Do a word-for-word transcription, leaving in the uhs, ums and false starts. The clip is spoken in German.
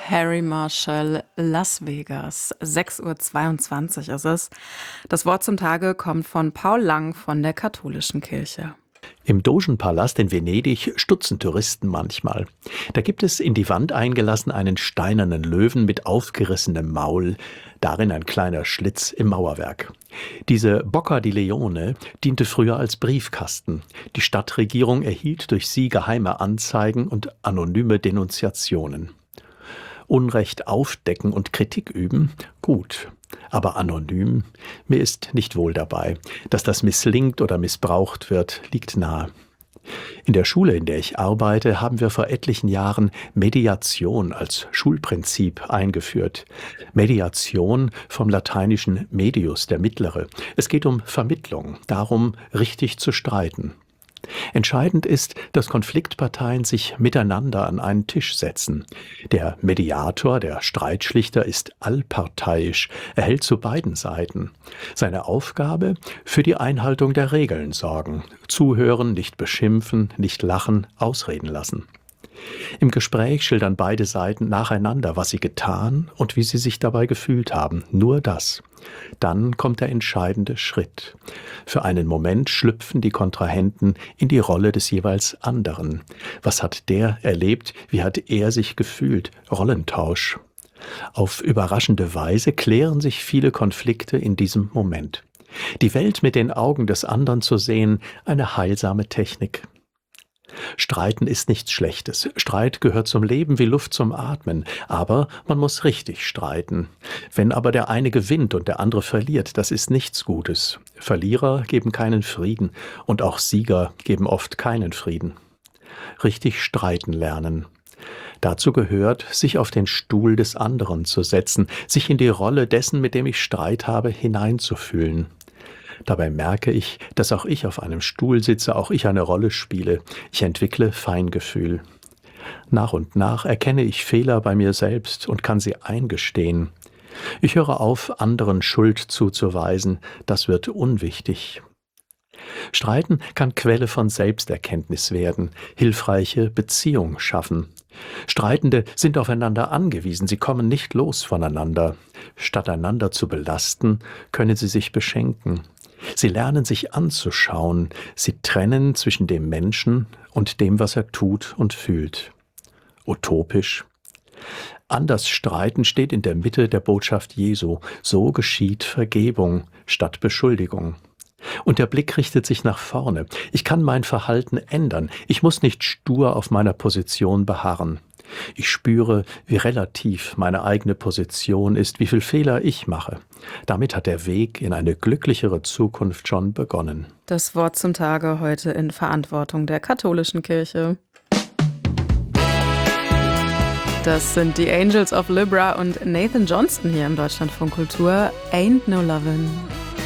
Harry Marshall, Las Vegas. sechs Uhr zweiundzwanzig ist es. Das Wort zum Tage kommt von Paul Lang von der Katholischen Kirche. Im Dogenpalast in Venedig stutzen Touristen manchmal. Da gibt es in die Wand eingelassen einen steinernen Löwen mit aufgerissenem Maul, darin ein kleiner Schlitz im Mauerwerk. Diese Bocca di Leone diente früher als Briefkasten. Die Stadtregierung erhielt durch sie geheime Anzeigen und anonyme Denunziationen. Unrecht aufdecken und Kritik üben? Gut. Aber anonym? Mir ist nicht wohl dabei. Dass das misslingt oder missbraucht wird, liegt nahe. In der Schule, in der ich arbeite, haben wir vor etlichen Jahren Mediation als Schulprinzip eingeführt. Mediation vom lateinischen medius, der Mittlere. Es geht um Vermittlung, darum, richtig zu streiten. Entscheidend ist, dass Konfliktparteien sich miteinander an einen Tisch setzen. Der Mediator, der Streitschlichter, ist allparteiisch, er hält zu beiden Seiten. Seine Aufgabe? Für die Einhaltung der Regeln sorgen. Zuhören, nicht beschimpfen, nicht lachen, ausreden lassen. Im Gespräch schildern beide Seiten nacheinander, was sie getan und wie sie sich dabei gefühlt haben. Nur das. Dann kommt der entscheidende Schritt. Für einen Moment schlüpfen die Kontrahenten in die Rolle des jeweils anderen. Was hat der erlebt? Wie hat er sich gefühlt? Rollentausch. Auf überraschende Weise klären sich viele Konflikte in diesem Moment. Die Welt mit den Augen des anderen zu sehen, eine heilsame Technik. Streiten ist nichts Schlechtes. Streit gehört zum Leben wie Luft zum Atmen. Aber man muss richtig streiten. Wenn aber der eine gewinnt und der andere verliert, das ist nichts Gutes. Verlierer geben keinen Frieden und auch Sieger geben oft keinen Frieden. Richtig streiten lernen. Dazu gehört, sich auf den Stuhl des anderen zu setzen, sich in die Rolle dessen, mit dem ich Streit habe, hineinzufühlen. Dabei merke ich, dass auch ich auf einem Stuhl sitze, auch ich eine Rolle spiele. Ich entwickle Feingefühl. Nach und nach erkenne ich Fehler bei mir selbst und kann sie eingestehen. Ich höre auf, anderen Schuld zuzuweisen. Das wird unwichtig. Streiten kann Quelle von Selbsterkenntnis werden, hilfreiche Beziehung schaffen. Streitende sind aufeinander angewiesen, sie kommen nicht los voneinander. Statt einander zu belasten, können sie sich beschenken. Sie lernen sich anzuschauen, sie trennen zwischen dem Menschen und dem, was er tut und fühlt. Utopisch? Anders streiten steht in der Mitte der Botschaft Jesu. So geschieht Vergebung statt Beschuldigung. Und der Blick richtet sich nach vorne. Ich kann mein Verhalten ändern. Ich muss nicht stur auf meiner Position beharren. Ich spüre, wie relativ meine eigene Position ist, wie viel Fehler ich mache. Damit hat der Weg in eine glücklichere Zukunft schon begonnen. Das Wort zum Tage heute in Verantwortung der Katholischen Kirche. Das sind die Angels of Libra und Nathan Johnston hier im Deutschlandfunk Kultur. Ain't No Lovin'.